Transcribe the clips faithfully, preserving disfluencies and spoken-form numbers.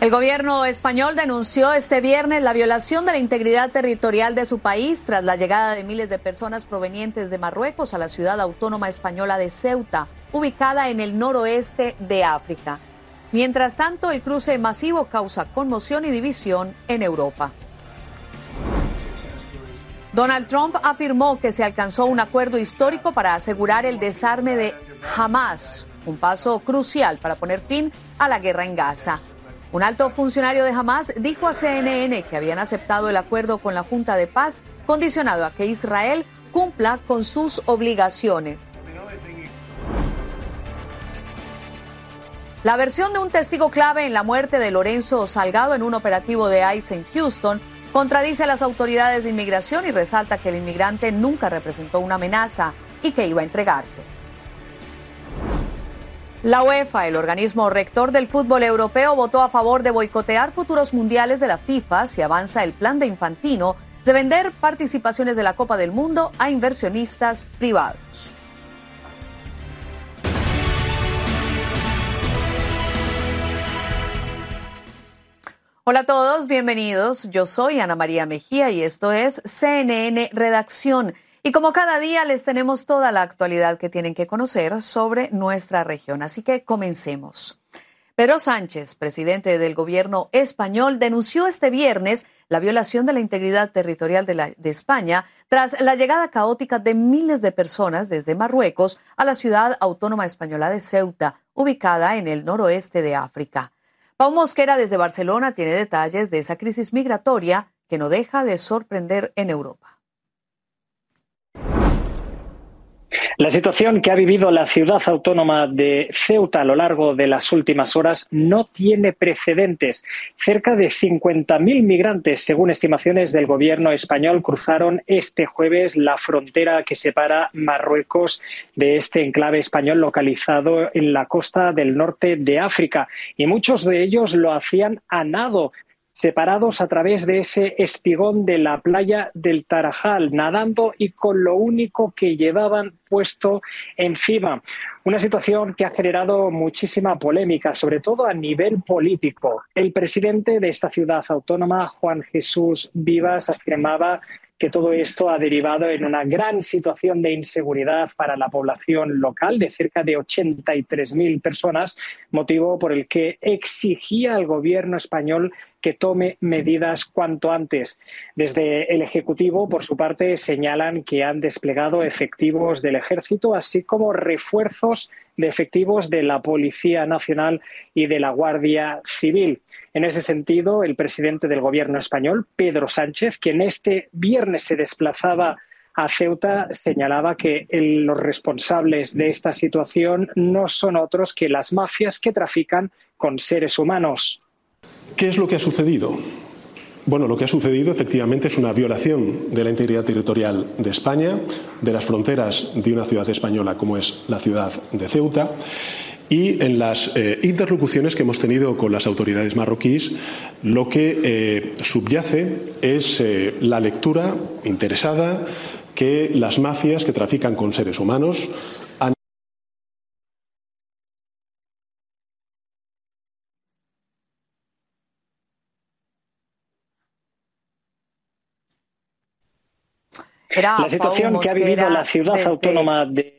El gobierno español denunció este viernes la violación de la integridad territorial de su país tras la llegada de miles de personas provenientes de Marruecos a la ciudad autónoma española de Ceuta, ubicada en el noroeste de África. Mientras tanto, el cruce masivo causa conmoción y división en Europa. Donald Trump afirmó que se alcanzó un acuerdo histórico para asegurar el desarme de Hamás, un paso crucial para poner fin a la guerra en Gaza. Un alto funcionario de Hamás dijo a C N N que habían aceptado el acuerdo con la Junta de Paz, condicionado a que Israel cumpla con sus obligaciones. La versión de un testigo clave en la muerte de Lorenzo Salgado en un operativo de ICE en Houston contradice a las autoridades de inmigración y resalta que el inmigrante nunca representó una amenaza y que iba a entregarse. La UEFA, el organismo rector del fútbol europeo, votó a favor de boicotear futuros mundiales de la FIFA si avanza el plan de Infantino de vender participaciones de la Copa del Mundo a inversionistas privados. Hola a todos, bienvenidos. Yo soy Ana María Mejía y esto es C N N Redacción. Y como cada día les tenemos toda la actualidad que tienen que conocer sobre nuestra región. Así que comencemos. Pedro Sánchez, presidente del gobierno español, denunció este viernes la violación de la integridad territorial de, la, de España tras la llegada caótica de miles de personas desde Marruecos a la ciudad autónoma española de Ceuta, ubicada en el noroeste de África. Pau Mosquera desde Barcelona tiene detalles de esa crisis migratoria que no deja de sorprender en Europa. La situación que ha vivido la ciudad autónoma de Ceuta a lo largo de las últimas horas no tiene precedentes. Cerca de cincuenta mil migrantes, según estimaciones del gobierno español, cruzaron este jueves la frontera que separa Marruecos de este enclave español localizado en la costa del norte de África. Y muchos de ellos lo hacían a nado, separados a través de ese espigón de la playa del Tarajal, nadando y con lo único que llevaban puesto encima. Una situación que ha generado muchísima polémica, sobre todo a nivel político. El presidente de esta ciudad autónoma, Juan Jesús Vivas, afirmaba que todo esto ha derivado en una gran situación de inseguridad para la población local de cerca de ochenta y tres mil personas, motivo por el que exigía al gobierno español que tome medidas cuanto antes. Desde el Ejecutivo, por su parte, señalan que han desplegado efectivos del Ejército, así como refuerzos de efectivos de la Policía Nacional y de la Guardia Civil. En ese sentido, el presidente del Gobierno español, Pedro Sánchez, quien este viernes se desplazaba a Ceuta, señalaba que el, los responsables de esta situación no son otros que las mafias que trafican con seres humanos. ¿Qué es lo que ha sucedido? Bueno, lo que ha sucedido efectivamente es una violación de la integridad territorial de España, de las fronteras de una ciudad española como es la ciudad de Ceuta, y en las eh, interlocuciones que hemos tenido con las autoridades marroquíes, lo que eh, subyace es eh, la lectura interesada que las mafias que trafican con seres humanos han Era la situación que ha vivido la ciudad desde... autónoma de...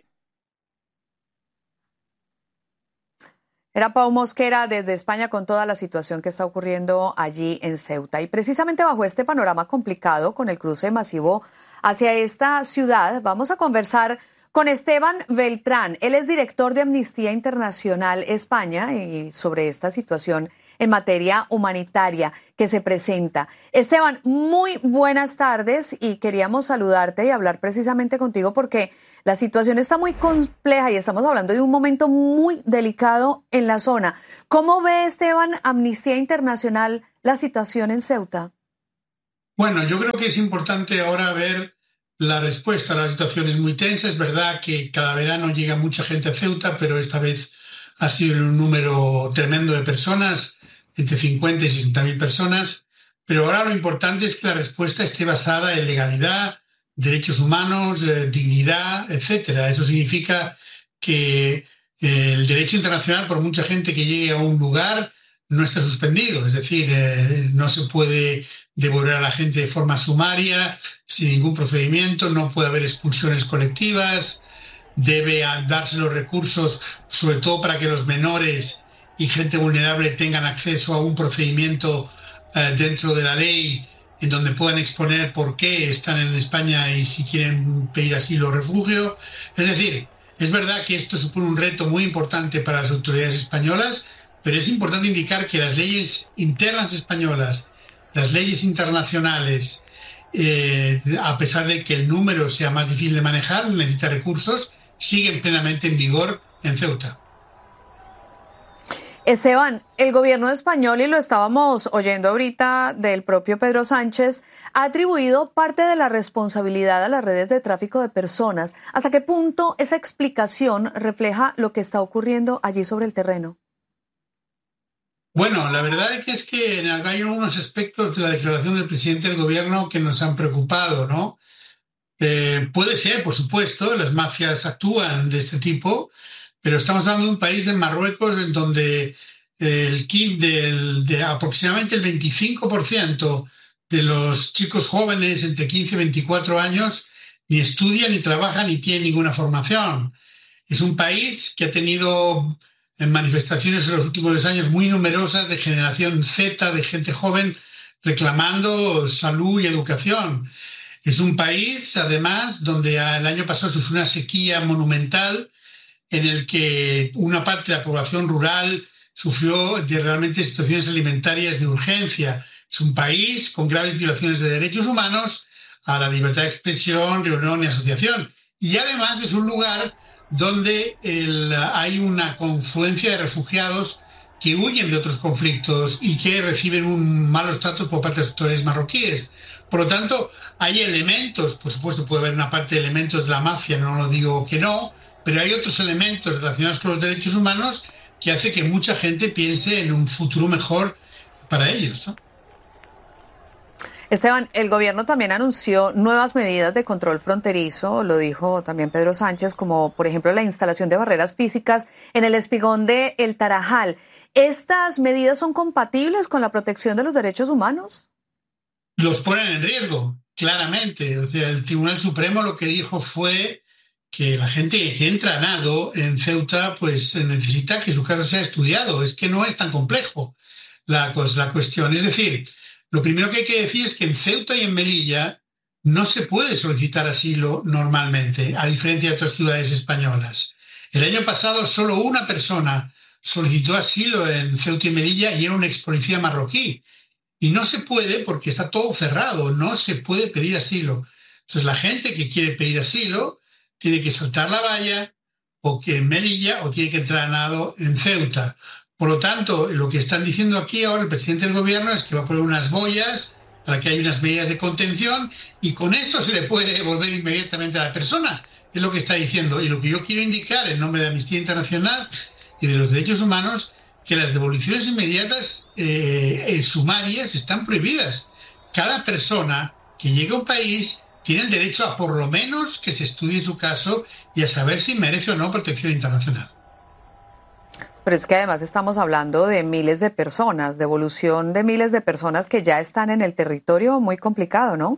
Era Pau Mosquera desde España con toda la situación que está ocurriendo allí en Ceuta. Y precisamente bajo este panorama complicado con el cruce masivo hacia esta ciudad, vamos a conversar con Esteban Beltrán. Él es director de Amnistía Internacional España y sobre esta situación en materia humanitaria que se presenta. Esteban, muy buenas tardes y queríamos saludarte y hablar precisamente contigo porque la situación está muy compleja y estamos hablando de un momento muy delicado en la zona. ¿Cómo ve, Esteban, Amnistía Internacional, la situación en Ceuta? Bueno, yo creo que es importante ahora ver la respuesta. La situación es muy tensa. Es verdad que cada verano llega mucha gente a Ceuta, pero esta vez ha sido un número tremendo de personas, entre cincuenta y sesenta mil personas. Pero ahora lo importante es que la respuesta esté basada en legalidad, derechos humanos, eh, dignidad, etcétera. Eso significa que eh, el derecho internacional, por mucha gente que llegue a un lugar, no está suspendido. Es decir, eh, no se puede devolver a la gente de forma sumaria, sin ningún procedimiento, no puede haber expulsiones colectivas, debe darse los recursos, sobre todo para que los menores y gente vulnerable tengan acceso a un procedimiento eh, dentro de la ley en donde puedan exponer por qué están en España y si quieren pedir asilo o refugio. Es decir, es verdad que esto supone un reto muy importante para las autoridades españolas, pero es importante indicar que las leyes internas españolas, las leyes internacionales, eh, a pesar de que el número sea más difícil de manejar, necesita recursos, siguen plenamente en vigor en Ceuta. Esteban, el gobierno español, y lo estábamos oyendo ahorita del propio Pedro Sánchez, ha atribuido parte de la responsabilidad a las redes de tráfico de personas. ¿Hasta qué punto esa explicación refleja lo que está ocurriendo allí sobre el terreno? Bueno, la verdad es que, es que hay algunos aspectos de la declaración del presidente del gobierno que nos han preocupado, ¿no? Eh, puede ser, por supuesto, las mafias actúan de este tipo, pero estamos hablando de un país, de Marruecos, en donde el del, de aproximadamente el veinticinco por ciento de los chicos jóvenes entre quince y veinticuatro años ni estudian, ni trabajan, ni tienen ninguna formación. Es un país que ha tenido manifestaciones en los últimos dos años muy numerosas de generación Z, de gente joven reclamando salud y educación. Es un país, además, donde el año pasado sufrió una sequía monumental en el que una parte de la población rural sufrió de realmente situaciones alimentarias de urgencia. Es un país con graves violaciones de derechos humanos a la libertad de expresión, reunión y asociación. Y además es un lugar donde el, hay una confluencia de refugiados que huyen de otros conflictos y que reciben un malos tratos por parte de las autoridades marroquíes. Por lo tanto, hay elementos, por supuesto puede haber una parte de elementos de la mafia, no lo digo que no, pero hay otros elementos relacionados con los derechos humanos que hace que mucha gente piense en un futuro mejor para ellos, ¿no? Esteban, el gobierno también anunció nuevas medidas de control fronterizo, lo dijo también Pedro Sánchez, como por ejemplo la instalación de barreras físicas en el espigón de El Tarajal. ¿Estas medidas son compatibles con la protección de los derechos humanos? Los ponen en riesgo, claramente. O sea, el Tribunal Supremo lo que dijo fue que la gente que entra a nado en Ceuta pues necesita que su caso sea estudiado. Es que no es tan complejo la, pues, la cuestión. Es decir, lo primero que hay que decir es que en Ceuta y en Melilla no se puede solicitar asilo normalmente, a diferencia de otras ciudades españolas. El año pasado solo una persona solicitó asilo en Ceuta y Melilla y era un ex policía marroquí. Y no se puede porque está todo cerrado, no se puede pedir asilo. Entonces la gente que quiere pedir asilo tiene que saltar la valla o que en Melilla o tiene que entrar a nado en Ceuta. Por lo tanto, lo que están diciendo aquí ahora el presidente del gobierno es que va a poner unas boyas para que haya unas medidas de contención y con eso se le puede devolver inmediatamente a la persona. Es lo que está diciendo. Y lo que yo quiero indicar en nombre de Amnistía Internacional y de los derechos humanos, que las devoluciones inmediatas eh, eh, sumarias están prohibidas. Cada persona que llega a un país tiene el derecho a por lo menos que se estudie su caso y a saber si merece o no protección internacional. Pero es que además estamos hablando de miles de personas, devolución de miles de personas que ya están en el territorio, muy complicado, ¿no?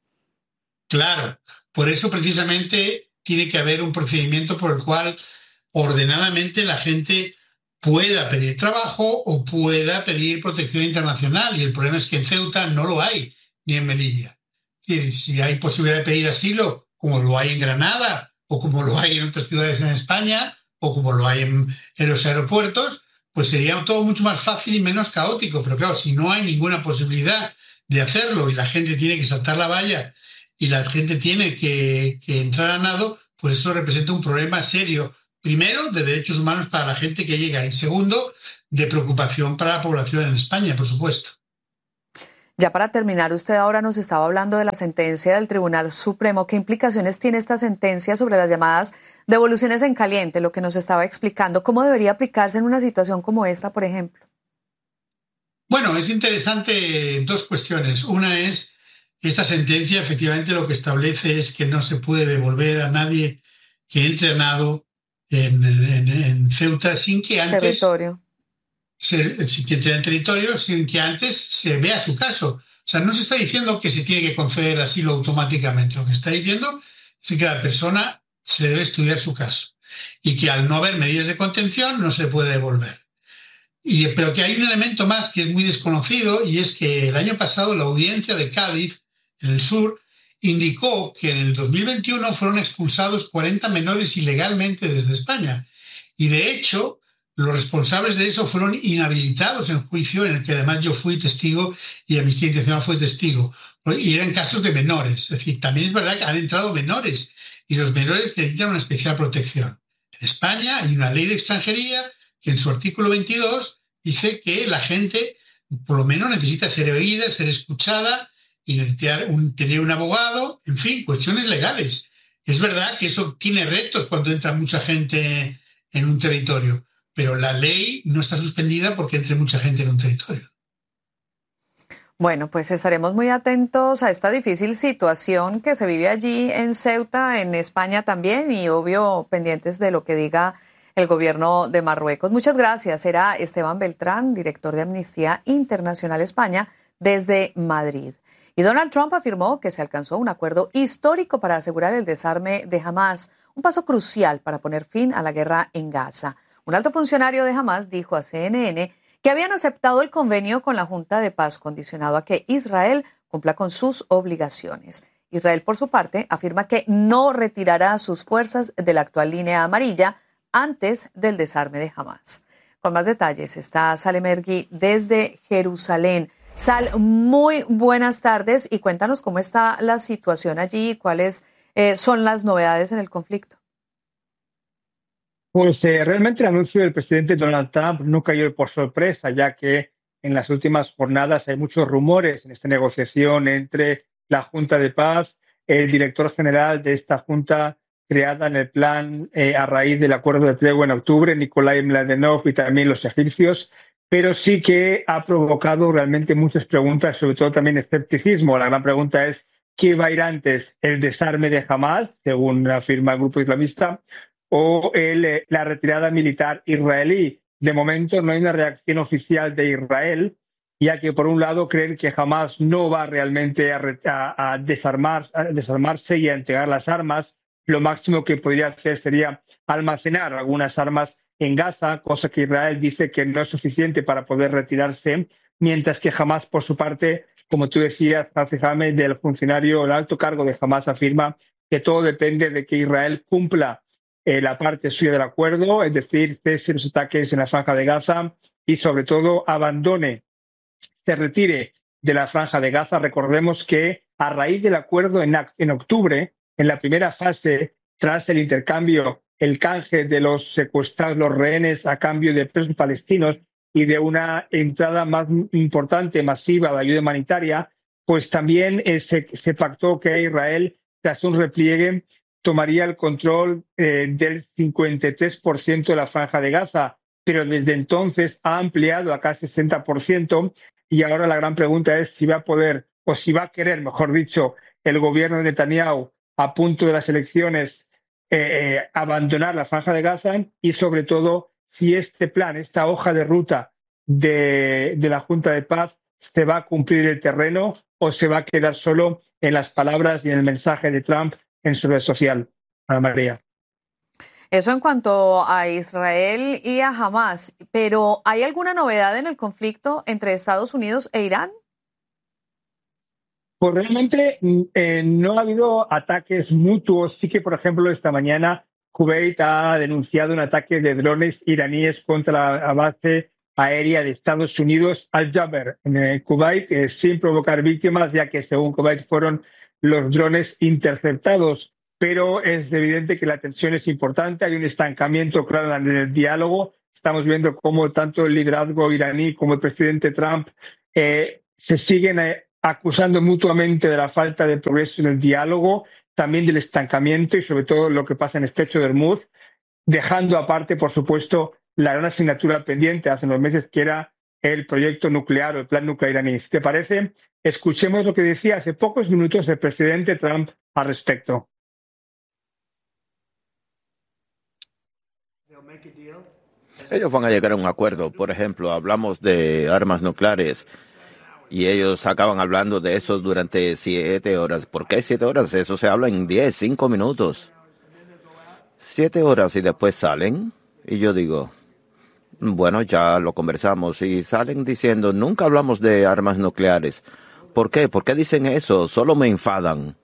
Claro, por eso precisamente tiene que haber un procedimiento por el cual ordenadamente la gente pueda pedir trabajo o pueda pedir protección internacional. Y el problema es que en Ceuta no lo hay, ni en Melilla. Y si hay posibilidad de pedir asilo, como lo hay en Granada o como lo hay en otras ciudades en España o como lo hay en, en los aeropuertos, pues sería todo mucho más fácil y menos caótico. Pero claro, si no hay ninguna posibilidad de hacerlo y la gente tiene que saltar la valla y la gente tiene que, que entrar a nado, pues eso representa un problema serio. Primero, de derechos humanos para la gente que llega y segundo, de preocupación para la población en España, por supuesto. Ya para terminar, usted ahora nos estaba hablando de la sentencia del Tribunal Supremo. ¿Qué implicaciones tiene esta sentencia sobre las llamadas devoluciones en caliente? Lo que nos estaba explicando. ¿Cómo debería aplicarse en una situación como esta, por ejemplo? Bueno, es interesante dos cuestiones. Una es, esta sentencia efectivamente lo que establece es que no se puede devolver a nadie que entre a nado en, en, en Ceuta sin que antes... Territorio. se, sin que entre en territorio sin que antes se vea su caso. O sea, no se está diciendo que se tiene que conceder asilo automáticamente. Lo que está diciendo es que cada persona se debe estudiar su caso y que al no haber medidas de contención no se puede devolver. Y, pero que hay un elemento más que es muy desconocido y es que el año pasado la audiencia de Cádiz, en el sur, indicó que en el dos mil veintiuno fueron expulsados cuarenta menores ilegalmente desde España. Y de hecho, los responsables de eso fueron inhabilitados en juicio, en el que además yo fui testigo y Amnistía Internacional fue testigo. Y eran casos de menores. Es decir, también es verdad que han entrado menores y los menores necesitan una especial protección. En España hay una ley de extranjería que en su artículo veintidós dice que la gente por lo menos necesita ser oída, ser escuchada y necesitar un, tener un abogado, en fin, cuestiones legales. Es verdad que eso tiene retos cuando entra mucha gente en un territorio, pero la ley no está suspendida porque entre mucha gente en un territorio. Bueno, pues estaremos muy atentos a esta difícil situación que se vive allí en Ceuta, en España también, y obvio pendientes de lo que diga el gobierno de Marruecos. Muchas gracias. Era Esteban Beltrán, director de Amnistía Internacional España, desde Madrid. Y Donald Trump afirmó que se alcanzó un acuerdo histórico para asegurar el desarme de Hamás, un paso crucial para poner fin a la guerra en Gaza. Un alto funcionario de Hamás dijo a C N N que habían aceptado el convenio con la Junta de Paz condicionado a que Israel cumpla con sus obligaciones. Israel, por su parte, afirma que no retirará sus fuerzas de la actual línea amarilla antes del desarme de Hamás. Con más detalles está Sal Emergui desde Jerusalén. Sal, muy buenas tardes y cuéntanos cómo está la situación allí y cuáles eh, son las novedades en el conflicto. Pues eh, realmente el anuncio del presidente Donald Trump no cayó por sorpresa, ya que en las últimas jornadas hay muchos rumores en esta negociación entre la Junta de Paz, el director general de esta junta creada en el plan eh, a raíz del acuerdo de tregua en octubre, Nikolai Mladenov, y también los egipcios, pero sí que ha provocado realmente muchas preguntas, sobre todo también escepticismo. La gran pregunta es, ¿qué va a ir antes? ¿El desarme de Hamás, según afirma el grupo islamista, o el, la retirada militar israelí? De momento no hay una reacción oficial de Israel, ya que por un lado creen que Hamás no va realmente a, a, a, desarmar, a desarmarse y a entregar las armas. Lo máximo que podría hacer sería almacenar algunas armas en Gaza, cosa que Israel dice que no es suficiente para poder retirarse, mientras que Hamás, por su parte, como tú decías, Hassan Hamed, del funcionario, el alto cargo de Hamás, afirma que todo depende de que Israel cumpla eh, la parte suya del acuerdo, es decir, cese los ataques en la franja de Gaza y, sobre todo, abandone, se retire de la franja de Gaza. Recordemos que a raíz del acuerdo en, en octubre, en la primera fase, tras el intercambio, el canje de los secuestrados, los rehenes, a cambio de presos palestinos y de una entrada más importante, masiva de ayuda humanitaria, pues también eh, se, se pactó que Israel, tras un repliegue, tomaría el control eh, del cincuenta y tres por ciento de la franja de Gaza, pero desde entonces ha ampliado a casi sesenta por ciento, y ahora la gran pregunta es si va a poder, o si va a querer, mejor dicho, el gobierno de Netanyahu, a punto de las elecciones, eh, eh, abandonar la franja de Gaza, y sobre todo si este plan, esta hoja de ruta de, de la Junta de Paz se va a cumplir el terreno o se va a quedar solo en las palabras y en el mensaje de Trump en su red social. Ana María. Eso en cuanto a Israel y a Hamás, pero ¿hay alguna novedad en el conflicto entre Estados Unidos e Irán? Pues realmente eh, no ha habido ataques mutuos. Sí que, por ejemplo, esta mañana Kuwait ha denunciado un ataque de drones iraníes contra la base aérea de Estados Unidos, Al-Jaber, en eh, Kuwait, eh, sin provocar víctimas, ya que según Kuwait fueron los drones interceptados. Pero es evidente que la tensión es importante, hay un estancamiento claro en el diálogo. Estamos viendo cómo tanto el liderazgo iraní como el presidente Trump eh, se siguen eh, acusando mutuamente de la falta de progreso en el diálogo, también del estancamiento y sobre todo lo que pasa en el Estrecho de Hormuz, dejando aparte, por supuesto, la gran asignatura pendiente hace unos meses, que era el proyecto nuclear o el plan nuclear iraní. Si te parece, escuchemos lo que decía hace pocos minutos el presidente Trump al respecto. Ellos van a llegar a un acuerdo. Por ejemplo, hablamos de armas nucleares y ellos acaban hablando de eso durante siete horas. ¿Por qué siete horas? Eso se habla en diez, cinco minutos. Siete horas y después salen y yo digo, bueno, ya lo conversamos y salen diciendo, nunca hablamos de armas nucleares. ¿Por qué? ¿Por qué dicen eso? Solo me enfadan.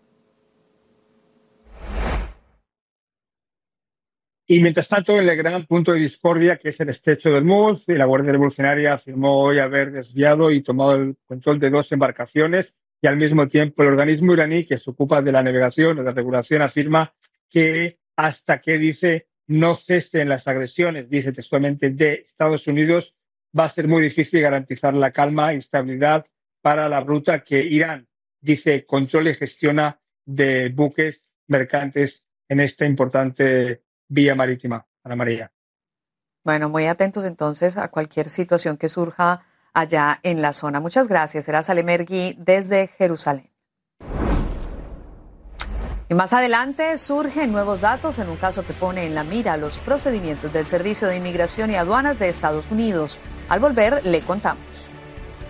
Y mientras tanto, en el gran punto de discordia, que es el estrecho de Hormuz, la Guardia Revolucionaria afirmó hoy haber desviado y tomado el control de dos embarcaciones y al mismo tiempo el organismo iraní que se ocupa de la navegación o de la regulación afirma que hasta que, dice, no cesen las agresiones, dice textualmente, de Estados Unidos, va a ser muy difícil garantizar la calma y estabilidad para la ruta que Irán, dice, controla y gestiona de buques mercantes en esta importante vía marítima, Ana María. Bueno, muy atentos entonces a cualquier situación que surja allá en la zona. Muchas gracias. Era Salem Ergui desde Jerusalén. Y más adelante surgen nuevos datos en un caso que pone en la mira los procedimientos del Servicio de Inmigración y Aduanas de Estados Unidos. Al volver, le contamos.